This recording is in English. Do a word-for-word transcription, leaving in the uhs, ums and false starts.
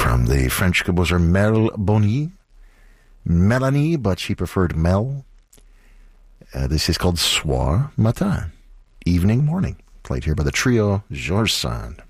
from the French composer Mel Bonny. Melanie, but she preferred Mel. Uh, this is called Soir Matin, Evening Morning, played here by the trio Georges Sand.